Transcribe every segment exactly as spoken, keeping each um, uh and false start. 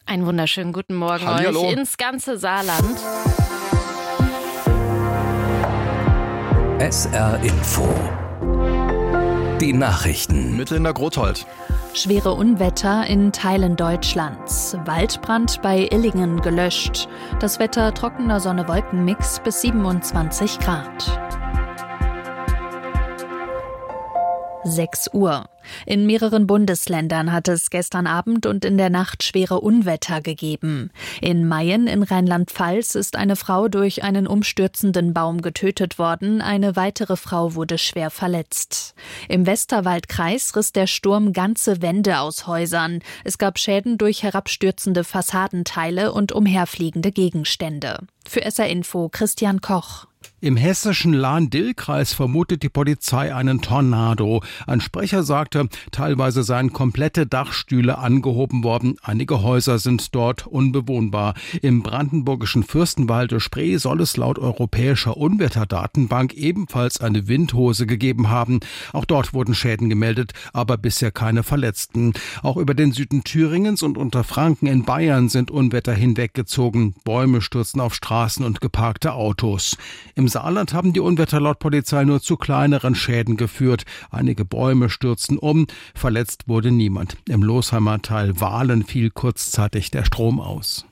Einen wunderschönen guten Morgen Hallihallo. euch ins ganze Saarland. S R Info. Die Nachrichten. Mit Linda Grothold. Schwere Unwetter in Teilen Deutschlands. Waldbrand bei Illingen gelöscht. Das Wetter trockener Sonne-Wolken-Mix bis siebenundzwanzig Grad. sechs Uhr. In mehreren Bundesländern hat es gestern Abend und in der Nacht schwere Unwetter gegeben. In Mayen in Rheinland-Pfalz ist eine Frau durch einen umstürzenden Baum getötet worden. Eine weitere Frau wurde schwer verletzt. Im Westerwaldkreis riss der Sturm ganze Wände aus Häusern. Es gab Schäden durch herabstürzende Fassadenteile und umherfliegende Gegenstände. Für S R Info Christian Koch. Im hessischen Lahn-Dill-Kreis vermutet die Polizei einen Tornado. Ein Sprecher sagte, teilweise seien komplette Dachstühle angehoben worden. Einige Häuser sind dort unbewohnbar. Im brandenburgischen Fürstenwalde-Spree soll es laut europäischer Unwetterdatenbank ebenfalls eine Windhose gegeben haben. Auch dort wurden Schäden gemeldet, aber bisher keine Verletzten. Auch über den Süden Thüringens und Unterfranken in Bayern sind Unwetter hinweggezogen. Bäume stürzen auf Straßen und geparkte Autos. Im Saarland haben die Unwetter laut Polizei nur zu kleineren Schäden geführt. Einige Bäume stürzten um, verletzt wurde niemand. Im Losheimer Teil Wahlen fiel kurzzeitig der Strom aus.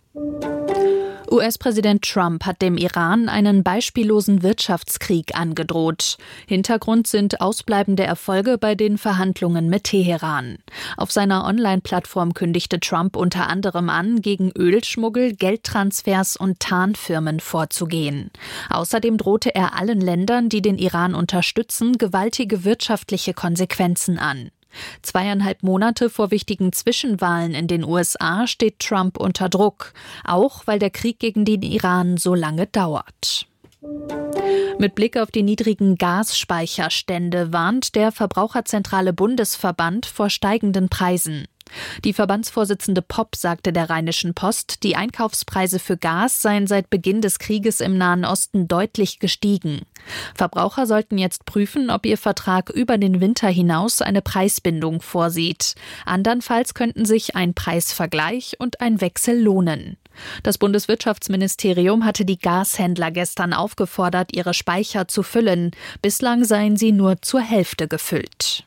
U S-Präsident Trump hat dem Iran einen beispiellosen Wirtschaftskrieg angedroht. Hintergrund sind ausbleibende Erfolge bei den Verhandlungen mit Teheran. Auf seiner Online-Plattform kündigte Trump unter anderem an, gegen Ölschmuggel, Geldtransfers und Tarnfirmen vorzugehen. Außerdem drohte er allen Ländern, die den Iran unterstützen, gewaltige wirtschaftliche Konsequenzen an. Zweieinhalb Monate vor wichtigen Zwischenwahlen in den U S A steht Trump unter Druck, auch weil der Krieg gegen den Iran so lange dauert. Mit Blick auf die niedrigen Gasspeicherstände warnt der Verbraucherzentrale Bundesverband vor steigenden Preisen. Die Verbandsvorsitzende Popp sagte der Rheinischen Post, die Einkaufspreise für Gas seien seit Beginn des Krieges im Nahen Osten deutlich gestiegen. Verbraucher sollten jetzt prüfen, ob ihr Vertrag über den Winter hinaus eine Preisbindung vorsieht. Andernfalls könnten sich ein Preisvergleich und ein Wechsel lohnen. Das Bundeswirtschaftsministerium hatte die Gashändler gestern aufgefordert, ihre Speicher zu füllen. Bislang seien sie nur zur Hälfte gefüllt.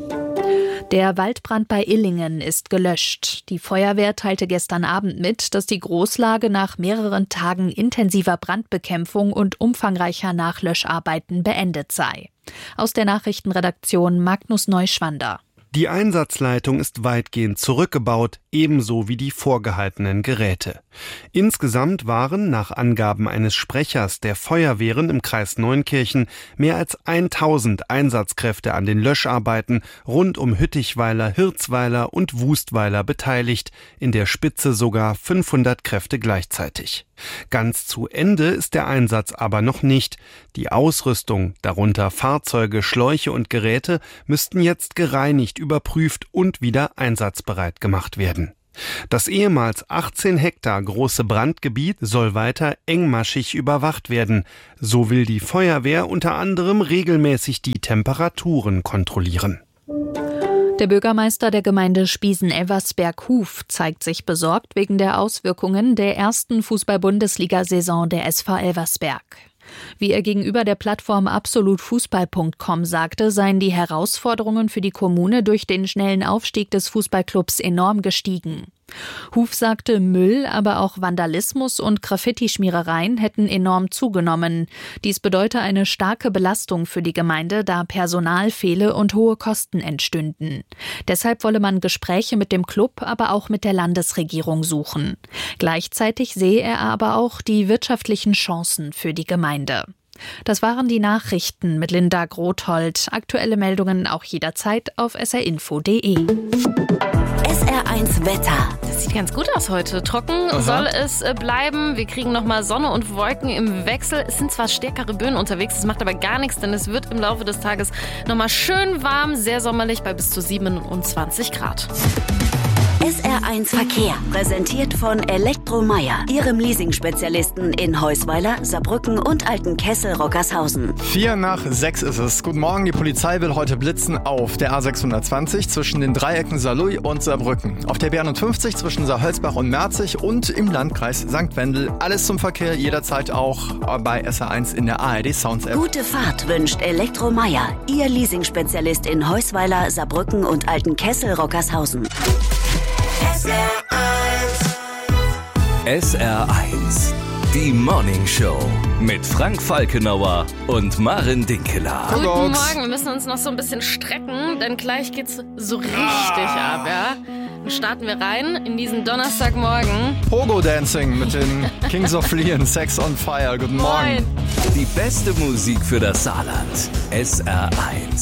Der Waldbrand bei Illingen ist gelöscht. Die Feuerwehr teilte gestern Abend mit, dass die Großlage nach mehreren Tagen intensiver Brandbekämpfung und umfangreicher Nachlöscharbeiten beendet sei. Aus der Nachrichtenredaktion Magnus Neuschwander. Die Einsatzleitung ist weitgehend zurückgebaut, ebenso wie die vorgehaltenen Geräte. Insgesamt waren, nach Angaben eines Sprechers der Feuerwehren im Kreis Neunkirchen, mehr als tausend Einsatzkräfte an den Löscharbeiten rund um Hüttichweiler, Hirzweiler und Wustweiler beteiligt, in der Spitze sogar fünfhundert Kräfte gleichzeitig. Ganz zu Ende ist der Einsatz aber noch nicht. Die Ausrüstung, darunter Fahrzeuge, Schläuche und Geräte, müssten jetzt gereinigt, überprüft und wieder einsatzbereit gemacht werden. Das ehemals achtzehn Hektar große Brandgebiet soll weiter engmaschig überwacht werden. So will die Feuerwehr unter anderem regelmäßig die Temperaturen kontrollieren. Der Bürgermeister der Gemeinde Spiesen-Elversberg-Huf zeigt sich besorgt wegen der Auswirkungen der ersten Fußball-Bundesliga-Saison der S V Elversberg. Wie er gegenüber der Plattform absolutfußball punkt com sagte, seien die Herausforderungen für die Kommune durch den schnellen Aufstieg des Fußballclubs enorm gestiegen. Huf sagte, Müll, aber auch Vandalismus und Graffiti-Schmierereien hätten enorm zugenommen. Dies bedeute eine starke Belastung für die Gemeinde, da Personal fehle und hohe Kosten entstünden. Deshalb wolle man Gespräche mit dem Club, aber auch mit der Landesregierung suchen. Gleichzeitig sehe er aber auch die wirtschaftlichen Chancen für die Gemeinde. Das waren die Nachrichten mit Linda Grothold. Aktuelle Meldungen auch jederzeit auf s r info punkt d e. S R eins Wetter. Das sieht ganz gut aus heute. Trocken Aha. soll es bleiben. Wir kriegen nochmal Sonne und Wolken im Wechsel. Es sind zwar stärkere Böen unterwegs, das macht aber gar nichts, denn es wird im Laufe des Tages nochmal schön warm, sehr sommerlich bei bis zu siebenundzwanzig Grad. S R R eins Verkehr, präsentiert von Elektromeier, Ihrem Leasing-Spezialisten in Heusweiler, Saarbrücken und Altenkessel-Rockershausen. Vier nach sechs ist es. Guten Morgen, die Polizei will heute blitzen auf der A sechshundertzwanzig zwischen den Dreiecken Saarlouis und Saarbrücken, auf der B einundfünfzig zwischen Saarhölzbach und Merzig und im Landkreis Sankt Wendel. Alles zum Verkehr, jederzeit auch bei S R eins in der A R D Sounds App. Gute Fahrt wünscht Elektromeier, Ihr Leasing-Spezialist in Heusweiler, Saarbrücken und Altenkessel-Rockershausen. S R eins. S R eins. Die Morning Show mit Frank Falkenauer und Maren Dinkeler. Guten Morgen, wir müssen uns noch so ein bisschen strecken, denn gleich geht's so richtig ab, ja? Dann starten wir rein in diesen Donnerstagmorgen. Pogo Dancing mit den Kings of Leon, Sex on Fire. Guten Morgen. Moin. Die beste Musik für das Saarland. S R eins.